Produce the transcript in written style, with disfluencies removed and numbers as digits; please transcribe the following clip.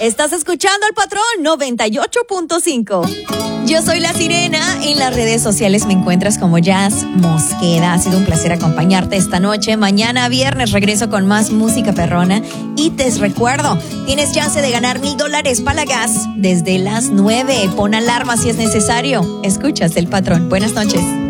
Estás escuchando al Patrón 98.5. Yo soy La Sirena. En las redes sociales me encuentras como Jazz Mosqueda. Ha sido un placer acompañarte esta noche. Mañana viernes regreso con más música perrona. Y te recuerdo, tienes chance de ganar $1,000 para la gas desde las 9. Pon alarma si es necesario. Escuchas el Patrón. Buenas noches.